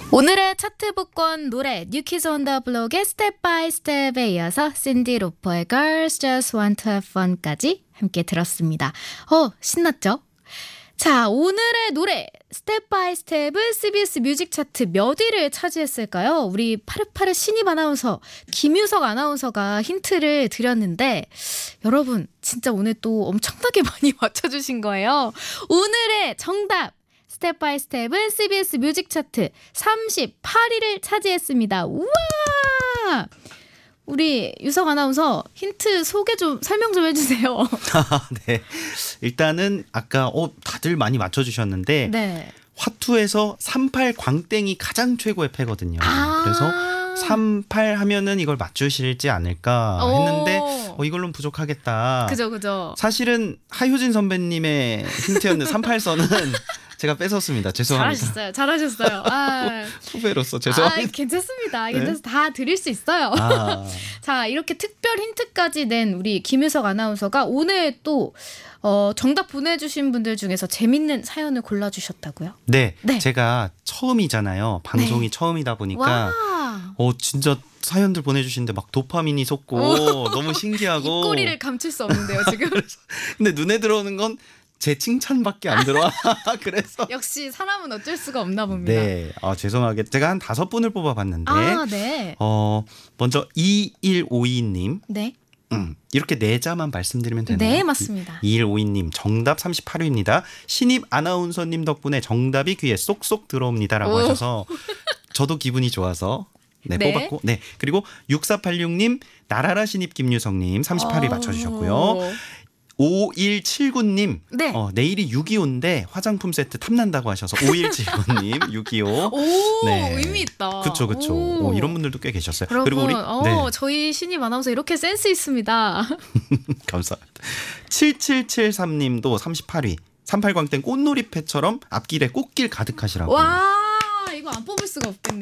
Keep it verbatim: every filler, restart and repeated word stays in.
오늘의 차트 복권 노래 뉴키즈 온 더 블록의 스텝 바이 스텝에 이어서 신디 로퍼의 Girls Just Want to Have Fun까지 함께 들었습니다. 어, 신났죠? 자, 오늘의 노래 스텝 바이 스텝은 씨비에스 뮤직 차트 몇 위를 차지했을까요? 우리 파릇파릇 신입 아나운서 김유석 아나운서가 힌트를 드렸는데 여러분 진짜 오늘 또 엄청나게 많이 맞춰주신 거예요. 오늘의 정답 스텝 바이 스텝은 씨비에스 뮤직 차트 삼십팔 위를 차지했습니다. 우와! 우리 유석 아나운서 힌트 소개 좀 설명 좀 해주세요. 네, 일단은 아까 어, 다들 많이 맞춰주셨는데 네. 화투에서 삼십팔 광땡이 가장 최고의 패거든요. 아~ 그래서 삼십팔 하면은 이걸 맞추실지 않을까 했는데 어, 이걸로는 부족하겠다. 그죠, 그죠. 사실은 하효진 선배님의 힌트였는데 삼십팔 선은 제가 뺏었습니다. 죄송합니다. 잘하셨어요. 잘하셨어요. 아, 후배로서 죄송합니다. 아, 괜찮습니다. 네? 괜찮습니다. 다 드릴 수 있어요. 아. 자, 이렇게 특별 힌트까지 낸 우리 김유석 아나운서가 오늘 또 어, 정답 보내주신 분들 중에서 재밌는 사연을 골라주셨다고요? 네, 네. 제가 처음이잖아요. 방송이 네. 처음이다 보니까 와. 어 진짜 사연들 보내주시는데 막 도파민이 솟고 너무 신기하고 입꼬리를 감출 수 없는데요 지금. 근데 눈에 들어오는 건 제 칭찬밖에 안 들어와. 그래서 역시 사람은 어쩔 수가 없나 봅니다. 네, 아, 죄송하게 제가 한 다섯 분을 뽑아봤는데 아, 네. 어 먼저 이일오이 님 네. 음, 이렇게 네 자만 말씀드리면 되나요? 네, 맞습니다. 이일오이 님 정답 삼십팔 위입니다. 신입 아나운서님 덕분에 정답이 귀에 쏙쏙 들어옵니다라고 오. 하셔서 저도 기분이 좋아서 네, 네. 뽑았고 네, 그리고 육사팔육 님 나라라 신입 김유성님 삼십팔 위 오. 맞춰주셨고요. 오일칠구 님 네. 어, 내일이 육이오인데 화장품 세트 탐난다고 하셔서 오일칠구 님 육이오. 오, 네. 의미 있다. 그쵸, 그쵸. 오. 오, 이런 분들도 꽤 계셨어요. 여러분, 그리고 우리 어, 네. 저희 신입 아나운서 이렇게 센스 있습니다. 감사합니다. 칠칠칠삼 님도 삼십팔 위. 삼십팔 광땡 꽃놀이패처럼 앞길에 꽃길 가득하시라고. 와, 이거 안 뽑을 수가 없겠네.